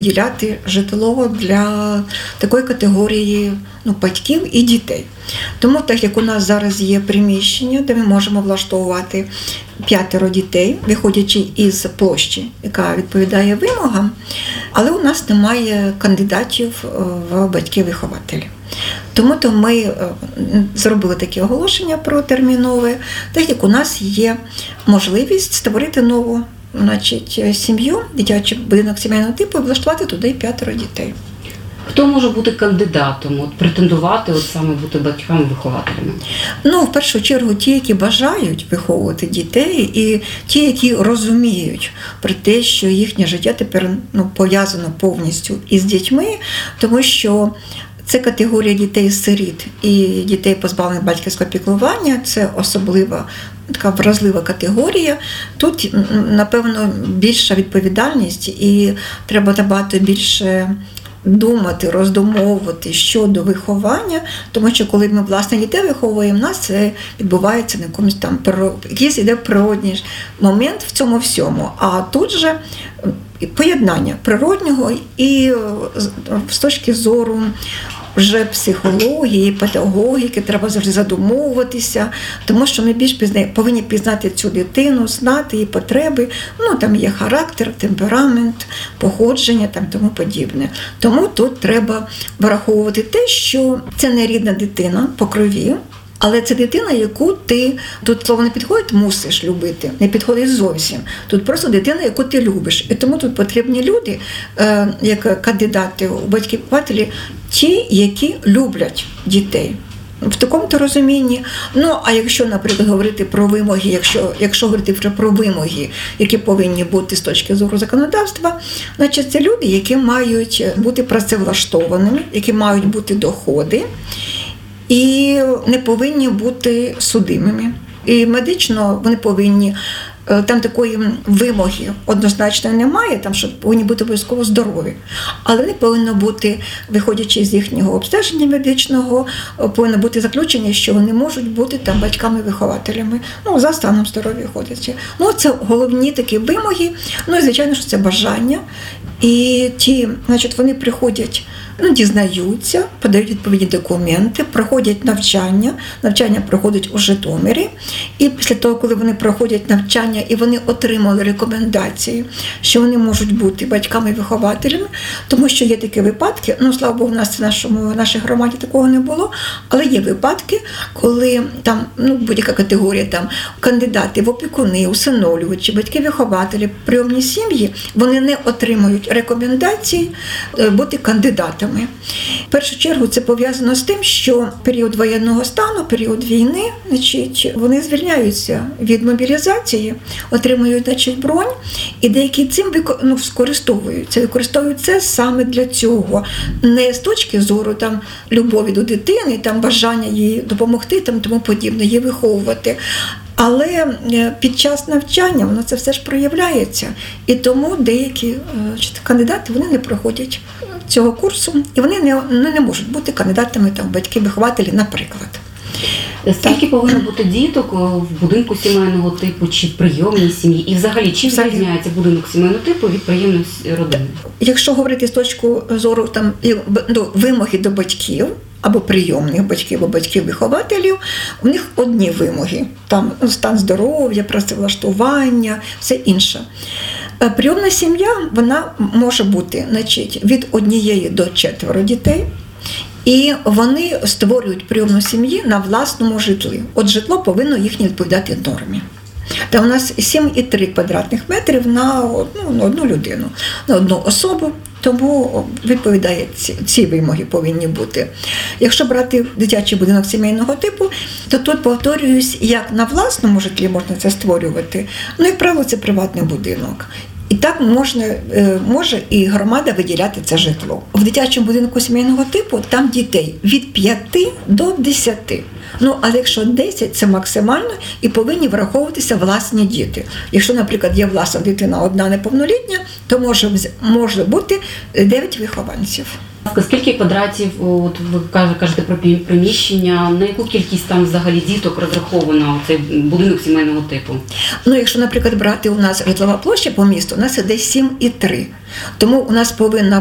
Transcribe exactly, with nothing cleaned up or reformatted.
Діляти житло для такої категорії ну, батьків і дітей. Тому так як у нас зараз є приміщення, де ми можемо влаштовувати п'ятеро дітей, виходячи із площі, яка відповідає вимогам, але у нас немає кандидатів в батьки-вихователі. Тому то ми зробили таке оголошення про термінове, так як у нас є можливість створити нову Значить, сім'ю, дитячий будинок сімейного типу, і влаштувати туди п'ятеро дітей. Хто може бути кандидатом, от, претендувати от саме бути батьками-вихователями? Ну, в першу чергу, ті, які бажають виховувати дітей, і ті, які розуміють про те, що їхнє життя тепер ну, пов'язано повністю із дітьми, тому що це категорія дітей-сиріт і дітей, позбавлених батьківського піклування, це особлива така вразлива категорія. Тут, напевно, більша відповідальність і треба набагато більше думати, роздумовувати щодо виховання, тому що коли ми, власне, дітей виховуємо, в нас це відбувається на якомусь там, якийсь іде природній момент в цьому всьому. А тут же поєднання природнього і з точки зору вже психології, педагогіки, треба завжди задумовуватися, тому що ми більш пізна... повинні пізнати цю дитину, знати її потреби, ну там є характер, темперамент, походження, там тому подібне. Тому тут треба враховувати те, що це не рідна дитина по крові, але це дитина, яку ти, тут слово не підходить, мусиш любити, не підходить зовсім. Тут просто дитина, яку ти любиш. І тому тут потрібні люди, як кандидати у батьки-вихователі, ті, які люблять дітей. В такому-то розумінні. Ну, а якщо, наприклад, говорити про вимоги, якщо, якщо говорити про, про вимоги, які повинні бути з точки зору законодавства, значить це люди, які мають бути працевлаштованими, які мають бути доходи, і не повинні бути судимими. І медично вони повинні, там такої вимоги однозначно немає, там що повинні бути обов'язково здорові. Але не повинно бути, виходячи з їхнього обстеження медичного, повинно бути заключення, що вони можуть бути там батьками-вихователями, ну, за станом здоров'я ходячи. Ну, це головні такі вимоги. Ну, і звичайно, що це бажання. І ті, значить, вони приходять, ну, дізнаються, подають відповідні документи, проходять навчання. Навчання проходить у Житомирі. І після того, коли вони проходять навчання і вони отримали рекомендації, що вони можуть бути батьками-вихователями, тому що є такі випадки, ну, слава Богу, у нас в нашому, в нашій громаді такого не було, але є випадки, коли там, ну, будь-яка категорія, там, кандидати в опікуни, усиновлювачі, батьки-вихователі, прийомні сім'ї, вони не отримують рекомендацій бути кандидатами. В першу чергу це пов'язано з тим, що період воєнного стану, період війни, значить, вони звільняються від мобілізації, отримують, значить, бронь, і деякі цим ну, скористовуються. Використовують це саме для цього. Не з точки зору там, любові до дитини, там, бажання їй допомогти, там, тому подібне, її виховувати. Але під час навчання воно це все ж проявляється. І тому деякі кандидати вони не проходять цього курсу, і вони не, не можуть бути кандидатами там, батьки-вихователі, наприклад. Скільки так. повинно бути діток в будинку сімейного типу чи в прийомній сім'ї? І взагалі, чим відрізняється будинок сімейного типу від прийомної родини? Якщо говорити з точки зору там, ну, вимоги до батьків, або прийомних батьків, або батьків-вихователів, у них одні вимоги. Там стан здоров'я, працевлаштування, все інше. Прийомна сім'я, вона може бути, значить, від однієї до четверо дітей, і вони створюють прийомну сім'ю на власному житлі. От житло повинно їхнє відповідати нормі. Та у нас сім цілих три квадратних метрів на одну, на одну людину, на одну особу, тому відповідає ці, ці вимоги повинні бути. Якщо брати дитячий будинок сімейного типу, то тут, повторююсь, як на власному житлі можна це створювати, ну, як правило, це приватний будинок. І так можна, може і громада виділяти це житло. В дитячому будинку сімейного типу там дітей від п'яти до десяти. Ну, але якщо десять – це максимально і повинні враховуватися власні діти. Якщо, наприклад, є власна дитина одна неповнолітня, то може, може бути дев'ять вихованців. Скільки квадратів, от ви каже- кажете про пі- приміщення, на яку кількість там взагалі діток розраховано цей будинок сімейного типу? Ну, якщо, наприклад, брати у нас житлова площа по місту, у нас іде сім і три. Тому у нас повинна